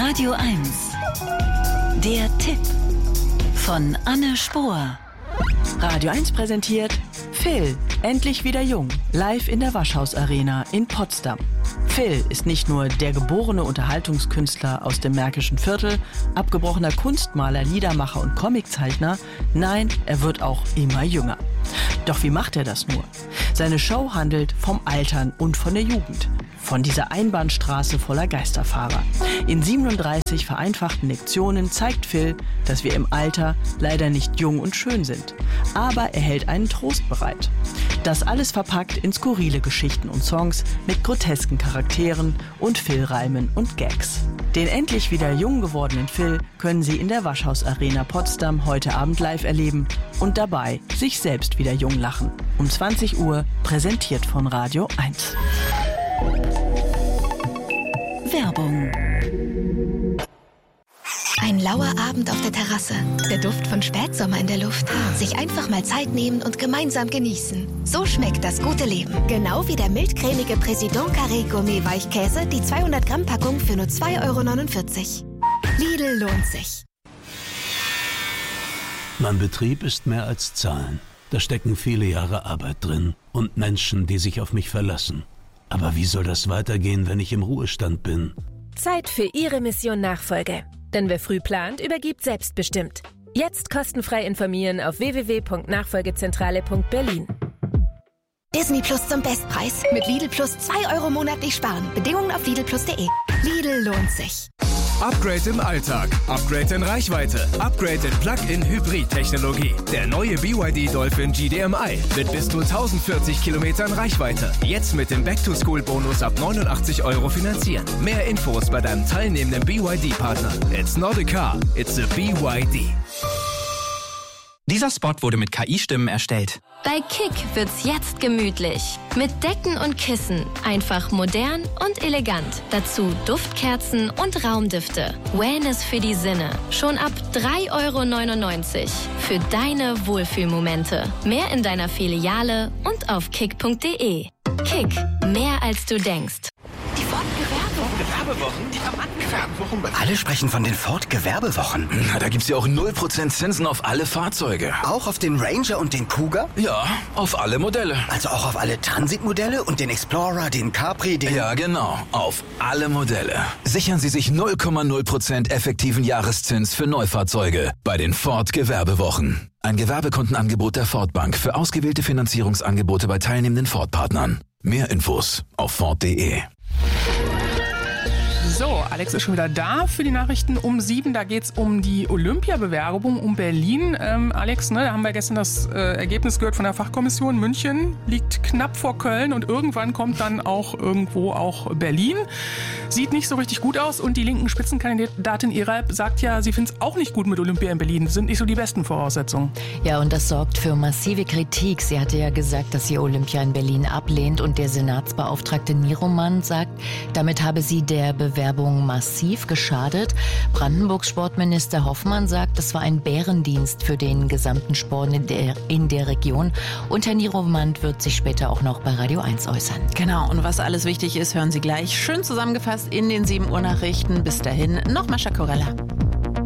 Radio 1. Der Tipp von Anne Spohr. Radio 1 präsentiert Phil, endlich wieder jung, live in der Waschhaus-Arena in Potsdam. Phil ist nicht nur der geborene Unterhaltungskünstler aus dem Märkischen Viertel, abgebrochener Kunstmaler, Liedermacher und Comiczeichner. Nein, er wird auch immer jünger. Doch wie macht er das nur? Seine Show handelt vom Altern und von der Jugend. Von dieser Einbahnstraße voller Geisterfahrer. In 37 vereinfachten Lektionen zeigt Phil, dass wir im Alter leider nicht jung und schön sind. Aber er hält einen Trost bereit. Das alles verpackt in skurrile Geschichten und Songs mit grotesken Charakteren und Phil-Reimen und Gags. Den endlich wieder jung gewordenen Phil können Sie in der Waschhaus-Arena Potsdam heute Abend live erleben und dabei sich selbst wieder jung lachen. Um 20 Uhr, präsentiert von Radio 1. Werbung. Ein lauer Abend auf der Terrasse, der Duft von Spätsommer in der Luft. Sich einfach mal Zeit nehmen und gemeinsam genießen. So schmeckt das gute Leben. Genau wie der mildcremige Président Carré Gourmet Weichkäse, die 200 Gramm Packung für nur 2,49 €. Lidl lohnt sich. Mein Betrieb ist mehr als Zahlen. Da stecken viele Jahre Arbeit drin und Menschen, die sich auf mich verlassen. Aber wie soll das weitergehen, wenn ich im Ruhestand bin? Zeit für Ihre Mission Nachfolge. Denn wer früh plant, übergibt selbstbestimmt. Jetzt kostenfrei informieren auf www.nachfolgezentrale.berlin. Disney Plus zum Bestpreis. Mit Lidl Plus 2 € monatlich sparen. Bedingungen auf lidlplus.de. Lidl lohnt sich. Upgrade im Alltag, Upgrade in Reichweite, Upgrade in Plug-in-Hybrid-Technologie. Der neue BYD Dolphin GDMI mit bis zu 1040 Kilometern Reichweite. Jetzt mit dem Back-to-School-Bonus ab 89 € finanzieren. Mehr Infos bei deinem teilnehmenden BYD-Partner. It's not a car, it's a BYD. Dieser Spot wurde mit KI-Stimmen erstellt. Bei Kick wird's jetzt gemütlich. Mit Decken und Kissen. Einfach modern und elegant. Dazu Duftkerzen und Raumdüfte. Wellness für die Sinne. Schon ab 3,99 € für deine Wohlfühlmomente. Mehr in deiner Filiale und auf kick.de. Kick. Mehr als du denkst. Die Gewerbewochen, Diamantengewerbewochen. Alle sprechen von den Ford-Gewerbewochen. Na, da gibt's ja auch 0% Zinsen auf alle Fahrzeuge. Auch auf den Ranger und den Cougar? Ja, auf alle Modelle. Also auch auf alle Transit-Modelle und den Explorer, den Capri, den... Ja, genau, auf alle Modelle. Sichern Sie sich 0,0% effektiven Jahreszins für Neufahrzeuge bei den Ford-Gewerbewochen. Ein Gewerbekundenangebot der Ford Bank für ausgewählte Finanzierungsangebote bei teilnehmenden Ford-Partnern. Mehr Infos auf Ford.de. So, Alex ist schon wieder da für die Nachrichten um 7. Da geht es um die Olympiabewerbung um Berlin. Alex, da haben wir gestern das Ergebnis gehört von der Fachkommission. München liegt knapp vor Köln und irgendwann kommt dann auch irgendwo auch Berlin. Sieht nicht so richtig gut aus und die linken Spitzenkandidatin Iralp sagt ja, sie findet es auch nicht gut mit Olympia in Berlin. Das sind nicht so die besten Voraussetzungen. Ja, und das sorgt für massive Kritik. Sie hatte ja gesagt, dass sie Olympia in Berlin ablehnt und der Senatsbeauftragte Niroman sagt, damit habe sie der Bewerbung massiv geschadet. Brandenburgs Sportminister Hoffmann sagt, es war ein Bärendienst für den gesamten Sport in der Region. Und Herr Niroman wird sich später auch noch bei Radio 1 äußern. Genau, und was alles wichtig ist, hören Sie gleich schön zusammengefasst in den 7 Uhr Nachrichten. Bis dahin noch Mascha Corella.